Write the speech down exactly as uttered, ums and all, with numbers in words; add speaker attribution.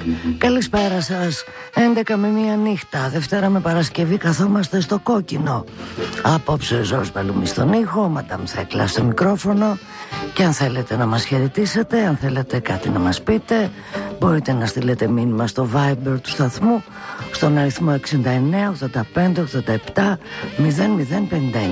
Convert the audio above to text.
Speaker 1: Καλησπέρα σας. έντεκα με μία νύχτα, Δευτέρα με Παρασκευή, καθόμαστε στο κόκκινο. Απόψε Ζόρς Μπαλουμί στον ήχο, Μαντάμ Θέκλα στο μικρόφωνο. Και αν θέλετε να μας χαιρετήσετε, αν θέλετε κάτι να μας πείτε, μπορείτε να στείλετε μήνυμα στο Viber του σταθμού στον αριθμό εξήντα εννέα ογδόντα πέντε ογδόντα επτά μηδέν μηδέν πενήντα εννιά.